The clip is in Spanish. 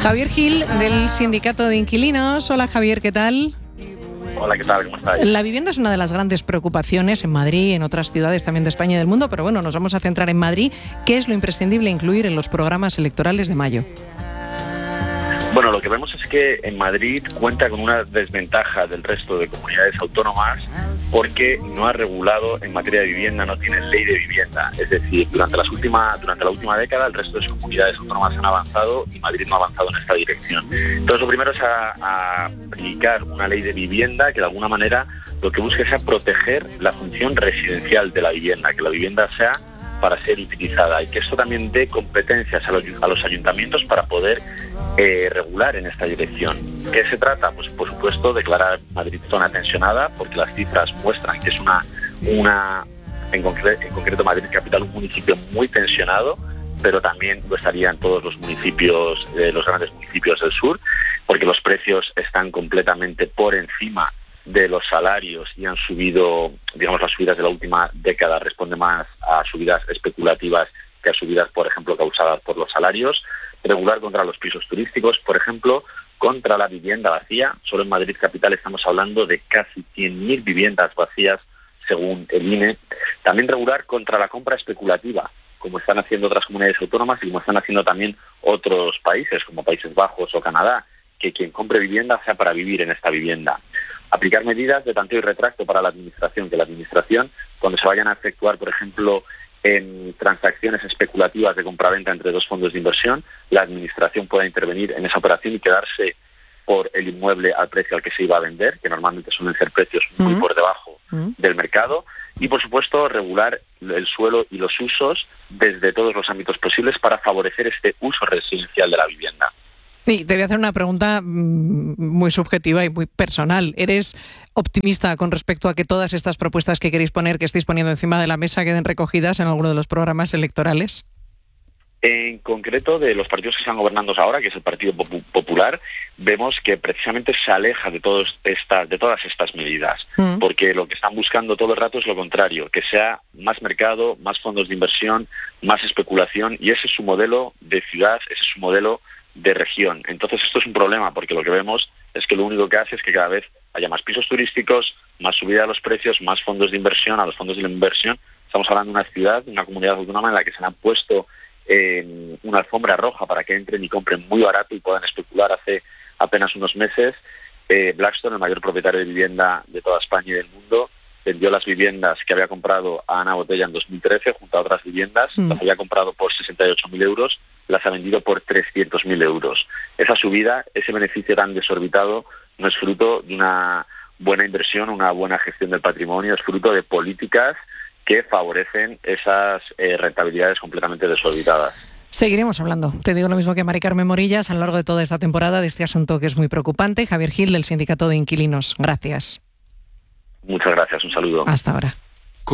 Javier Gil, del Sindicato de Inquilinos. Hola Javier, ¿qué tal? Hola, ¿qué tal? ¿Cómo estáis? La vivienda es una de las grandes preocupaciones en Madrid y en otras ciudades también de España y del mundo, pero bueno, nos vamos a centrar en Madrid. ¿Qué es lo imprescindible incluir en los programas electorales de mayo? Bueno, lo que vemos es que en Madrid cuenta con una desventaja del resto de comunidades autónomas porque no ha regulado en materia de vivienda, no tiene ley de vivienda. Es decir, durante la última década el resto de sus comunidades autónomas han avanzado y Madrid no ha avanzado en esta dirección. Entonces, lo primero es a aplicar una ley de vivienda que de alguna manera lo que busque sea proteger la función residencial de la vivienda, que la vivienda sea para ser utilizada y que esto también dé competencias a los ayuntamientos para poder regular en esta dirección. ¿Qué se trata? Pues por supuesto declarar Madrid zona tensionada, porque las cifras muestran que es en concreto Madrid capital, un municipio muy tensionado, pero también lo estarían todos los municipios, los grandes municipios del sur, porque los precios están completamente por encima de los salarios y han subido, digamos, las subidas de la última década responden más a subidas especulativas que a subidas, por ejemplo, causadas por los salarios. Regular contra los pisos turísticos, por ejemplo, contra la vivienda vacía. Solo en Madrid capital estamos hablando de casi 100.000 viviendas vacías, según el INE. También regular contra la compra especulativa, como están haciendo otras comunidades autónomas y como están haciendo también otros países, como Países Bajos o Canadá, que quien compre vivienda sea para vivir en esta vivienda. Aplicar medidas de tanteo y retracto para la administración, que la administración, cuando se vayan a efectuar, por ejemplo, en transacciones especulativas de compraventa entre dos fondos de inversión, la administración pueda intervenir en esa operación y quedarse por el inmueble al precio al que se iba a vender, que normalmente suelen ser precios muy por debajo del mercado, y por supuesto regular el suelo y los usos desde todos los ámbitos posibles para favorecer este uso residencial de la vivienda. Sí, te voy a hacer una pregunta muy subjetiva y muy personal. ¿Eres optimista con respecto a que todas estas propuestas que queréis poner, que estáis poniendo encima de la mesa, queden recogidas en alguno de los programas electorales? En concreto, de los partidos que están gobernando ahora, que es el Partido Popular, vemos que precisamente se aleja de todas estas medidas, porque lo que están buscando todo el rato es lo contrario, que sea más mercado, más fondos de inversión, más especulación, y ese es su modelo de ciudad, ese es su modelo de región. Entonces esto es un problema, porque lo que vemos es que lo único que hace es que cada vez haya más pisos turísticos, más subida de los precios, más fondos de inversión. A los fondos de inversión estamos hablando de una ciudad, de una comunidad autónoma en la que se le han puesto una alfombra roja para que entren y compren muy barato y puedan especular. Hace apenas unos meses Blackstone, el mayor propietario de vivienda de toda España y del mundo, vendió las viviendas que había comprado a Ana Botella en 2013 junto a otras viviendas, las había comprado por 68.000 euros, las ha vendido por 300.000 euros. Esa subida, ese beneficio tan desorbitado, no es fruto de una buena inversión, una buena gestión del patrimonio, es fruto de políticas que favorecen esas rentabilidades completamente desorbitadas. Seguiremos hablando. Te digo lo mismo que Mari Carmen Morillas a lo largo de toda esta temporada de este asunto que es muy preocupante. Javier Gil, del Sindicato de Inquilinos. Gracias. Muchas gracias. Un saludo. Hasta ahora.